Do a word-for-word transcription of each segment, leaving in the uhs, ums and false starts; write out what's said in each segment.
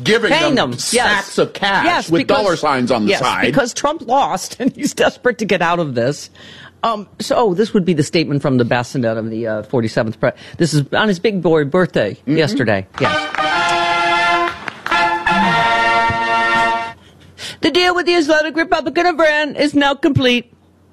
giving Paying them, them. sacks Yes. of cash yes, with because, dollar signs on the yes, side. because Trump lost, and he's desperate to get out of this. Um, so oh, this would be the statement from the bassinet of the uh, forty-seventh. Pre- this is on his big boy birthday mm-hmm. yesterday. Yes. The deal with the Islamic Republican of Iran is now complete.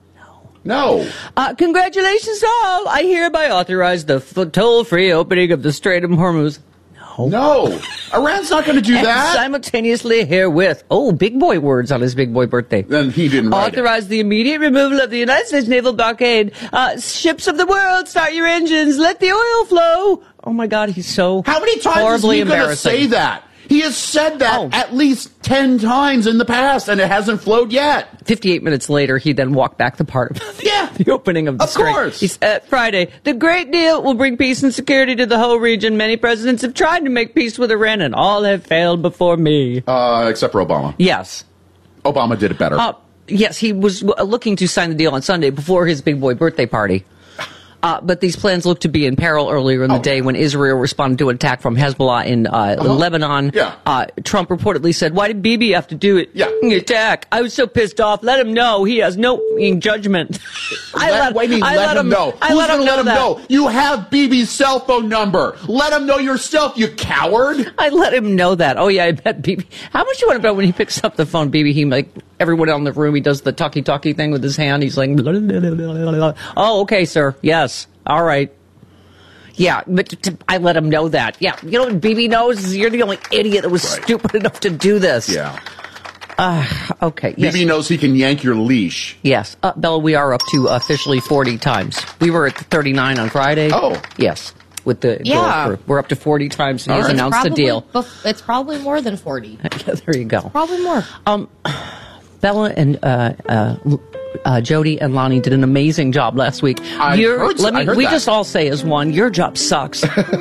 No. Uh, congratulations to all. I hereby authorize the f- toll-free opening of the Strait of Hormuz. No. No. Iran's not going to do and that. Simultaneously herewith. Oh, big boy words on his big boy birthday. Then he didn't write Authorize it. the immediate removal of the United States naval blockade. Uh, ships of the world, start your engines. Let the oil flow. Oh, my God, he's so How many times horribly is he going to embarrassing. say that? He has said that Oh. at least ten times in the past, and it hasn't flowed yet. fifty-eight minutes later, he then walked back the part of the, Yeah. the opening of the Of strait. course. He said, Friday, the great deal will bring peace and security to the whole region. Many presidents have tried to make peace with Iran, and all have failed before me. Uh, except for Obama. Yes. Obama did it better. Uh, yes, he was uh, looking to sign the deal on Sunday before his big boy birthday party. Uh, but these plans looked to be in peril earlier in the oh. day when Israel responded to an attack from Hezbollah in uh, uh-huh. Lebanon. Yeah. Uh, Trump reportedly said, why did Bibi have to do it? Yeah. Attack. I was so pissed off. Let him know. He has no judgment. I let, let, wait, mean, I let, let him know. I Who's let going him to let know him that. know? You have Bibi's cell phone number. Let him know yourself, you coward. I let him know that. Oh, yeah, I bet Bibi. How much you want to bet when he picks up the phone, Bibi, he, like, everyone in the room, he does the talkie-talkie thing with his hand. He's like, blah, blah, blah, blah, blah. Oh, okay, sir. Yes. All right. Yeah, but t- t- I let him know that. Yeah, you know what Bibi knows? Is you're the only idiot that was Right. stupid enough to do this. Yeah. Uh, okay. Yes. Bibi knows he can yank your leash. Yes. Uh, Bella, we are up to officially forty times. We were at thirty-nine on Friday. Oh. Yes. With the Yeah. girl crew. We're up to forty times, and All he's right. announced the Probably deal. bef- it's probably more than forty. Yeah, there you go. Probably more. Um, Bella and uh, uh, uh, Jody and Lonnie did an amazing job last week. I Your- heard- let me. I heard we that. just all say as one. Your job sucks.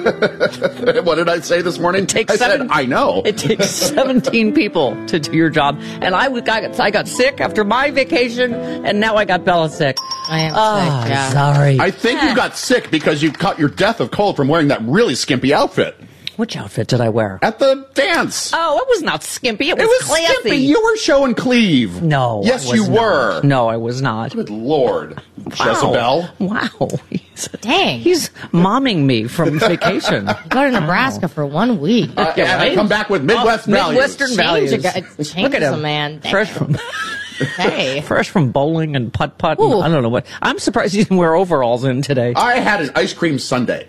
What did I say this morning? Takes I seven, said, I know. It takes seventeen people to do your job, and I, w- I got I got sick after my vacation, and now I got Bella sick. I am Ah, sick, yeah. sorry. I think you got sick because you caught your death of cold from wearing that really skimpy outfit Which outfit did I wear? at the dance. Oh, it was not skimpy. It was, It was classy. skimpy. You were showing cleave. No. I Yes, was you not. were. No, I was not. Good Lord. Jezebel. Wow. He's, Dang. he's momming me from vacation. Go to Nebraska for one week. Uh, Yeah, and I right? come back with Midwest Oh, values. Midwestern Change values. a guy- changes Look at him. a man. Damn. Fresh from Hey. fresh from bowling and putt putt. Ooh. I don't know what. I'm surprised you didn't wear overalls in today. I had an ice cream sundae.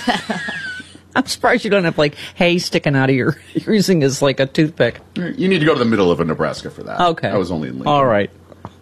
I'm surprised you don't have like hay sticking out of your. You're using as like a toothpick. You need to go to the middle of Nebraska for that. Okay. I was only in Lincoln. All right.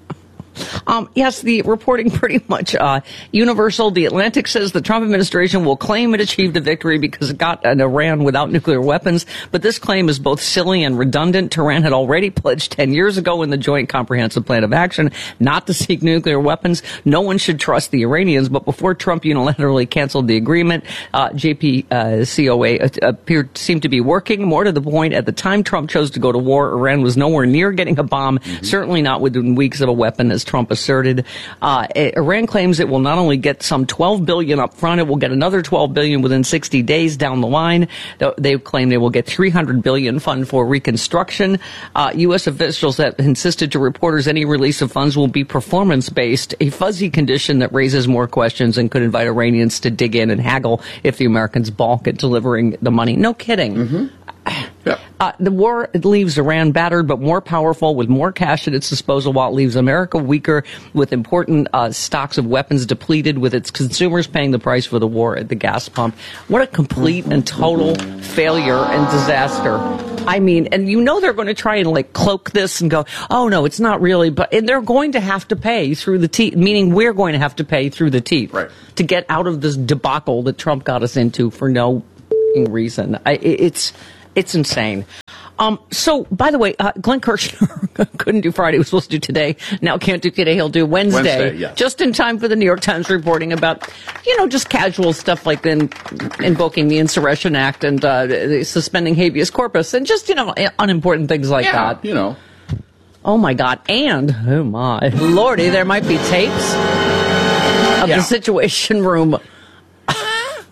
Um, yes, the reporting pretty much uh, universal. The Atlantic says the Trump administration will claim it achieved a victory because it got an Iran without nuclear weapons. But this claim is both silly and redundant. Tehran had already pledged ten years ago in the Joint Comprehensive Plan of Action not to seek nuclear weapons. No one should trust the Iranians. But before Trump unilaterally canceled the agreement, uh, J P C O A appeared seemed to be working. More to the point, at the time Trump chose to go to war, Iran was nowhere near getting a bomb, mm-hmm. certainly not within weeks of a weapon, as Trump asserted. Uh, Iran claims it will not only get some twelve billion dollars up front, it will get another twelve billion dollars within sixty days down the line. They claim they will get three hundred billion dollars fund for reconstruction. Uh, U S officials have insisted to reporters any release of funds will be performance-based, a fuzzy condition that raises more questions and could invite Iranians to dig in and haggle if the Americans balk at delivering the money. No kidding. Mm-hmm. Yep. Uh, the war leaves Iran battered but more powerful with more cash at its disposal, while it leaves America weaker with important uh, stocks of weapons depleted, with its consumers paying the price for the war at the gas pump. What a complete and total failure and disaster. I mean, and you know they're going to try and like cloak this and go, oh no, it's not really, but and they're going to have to pay through the teeth, meaning we're going to have to pay through the teeth right. to get out of this debacle that Trump got us into for no reason. I, it's It's insane. Um, so, by the way, uh, Glenn Kirshner couldn't do Friday. He was supposed to do today. Now can't do today. He'll do Wednesday. Wednesday, yes. Just in time for the New York Times reporting about, you know, just casual stuff like in, invoking the Insurrection Act and uh, suspending habeas corpus and just, you know, unimportant things like yeah, that. you know. Oh, my God. And, oh, my Lordy, there might be tapes of Yeah. the Situation Room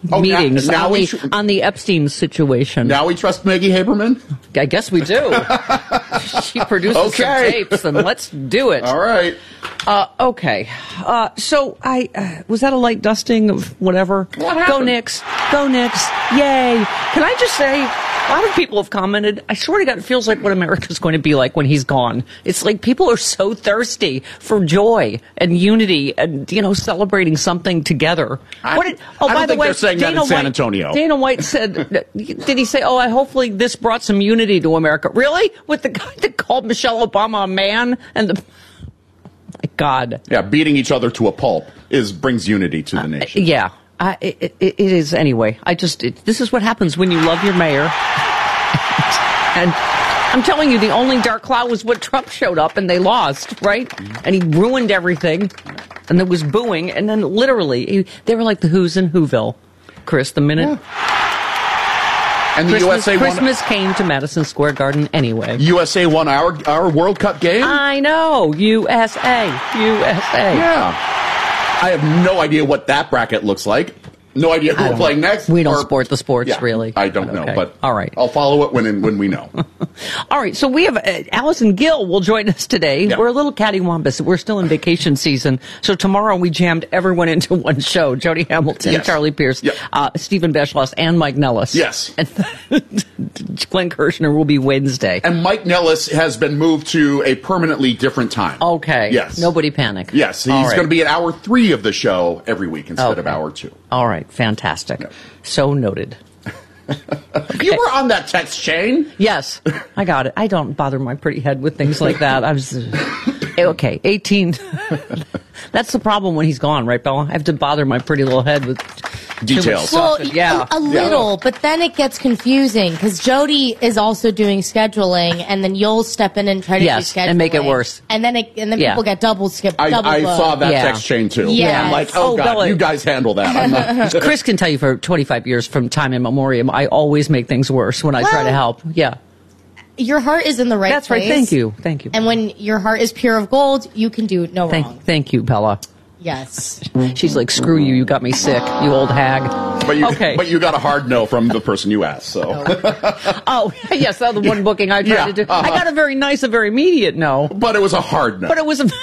Oh, now- meetings now on, we the, tr- on the Epstein situation. Now we trust Maggie Haberman? I guess we do. She produces Okay. some tapes, and let's do it. All right. Uh, okay. Uh, so I uh, was that a light dusting of whatever? What Go happened? Knicks! Go Knicks! Yay! Can I just say, a lot of people have commented. I swear to God, it feels like what America's going to be like when he's gone. It's like people are so thirsty for joy and unity and you know celebrating something together. I- What did, oh, I don't by the think way, they're saying that Dana in San White- Antonio. Dana White said, did he say, "Oh, I hopefully this brought some unity to America"? Really? With the guy that called Michelle Obama a man and the. My God. Yeah, beating each other to a pulp is brings unity to the nation. Uh, yeah, I, it, it, it is anyway. I just it, this is what happens when you love your mayor. And I'm telling you, the only dark cloud was when Trump showed up and they lost, right? And he ruined everything, and there was booing, and then literally he, they were like the Who's in Whoville, Chris. The minute And the Christmas, U S A won. Christmas came to Madison Square Garden anyway. U S A won our our World Cup game. I know, U S A, U S A. Yeah. I have no idea what that bracket looks like. No idea who I we're don't- playing next. we don't or- sport the sports, Yeah, really. I don't But know, okay. but All right. I'll follow it when when we know. All right, so we have uh, Allison Gill will join us today. Yeah. We're a little cattywampus. We're still in vacation season, so tomorrow we jammed everyone into one show: Jody Hamilton, Yes. Charlie Pierce, Yep. uh, Stephen Beschloss, and Mike Nellis. Yes. And Glenn Kirshner will be Wednesday. And Mike Nellis has been moved to a permanently different time. Okay. Yes. Nobody panic. Yes, he's All right. going to be at hour three of the show every week instead of Okay. hour two. All right. Fantastic. Yep. So noted. You were on that text chain. Yes, I got it. I don't bother my pretty head with things like that. I was okay. eighteen. That's the problem when he's gone, right, Bella? I have to bother my pretty little head with too much Details. stuff. Well, yeah. a, a little, but then it gets confusing because Jody is also doing scheduling, and then you'll step in and try to Yes, do scheduling, and make it worse. and then it, and then Yeah. people get double skipped. I, double I booked. saw that Yeah. text chain too. Yes. I'm like, oh, Oh, God, Bella. you guys handle that. I'm not. Chris can tell you for twenty-five years from time immemorial, I always make things worse when I try to Well, help. Yeah. Your heart is in the right That's place. right. Thank you. Thank you. And when your heart is pure of gold, you can do no Thank, wrong. thank you, Bella. Yes. She's like, screw you. You got me sick, you old hag. But you, Okay. but you got a hard no from the person you asked. So Oh, yes, that was the one booking I tried Yeah, to do. uh-huh. I got a very nice, a very immediate no. but it was a hard no. But it was a.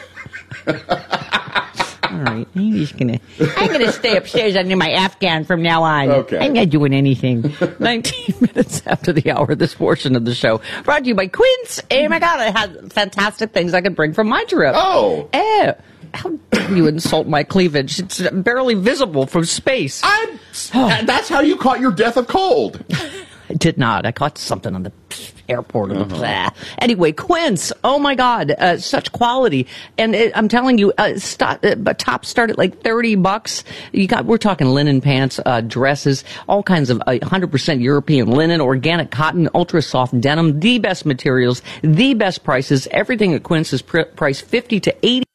All right, I'm just gonna. I'm gonna stay upstairs under my Afghan from now on. Okay. I'm not doing anything. Nineteen minutes after the hour, this portion of the show brought to you by Quince. Oh my God, I had fantastic things I could bring from my trip. Oh. Eh, how dare you insult my cleavage? It's barely visible from space. I'm, that's how you caught your death of cold. I did not. I caught something on the airport. Uh-huh. Blah. Anyway, Quince. Oh my God, uh, such quality! And it, I'm telling you, uh, stop, uh, but top start at like thirty bucks. You got. We're talking linen pants, uh, dresses, all kinds of uh, one hundred percent European linen, organic cotton, ultra soft denim, the best materials, the best prices. Everything at Quince is pr- priced fifty to eighty.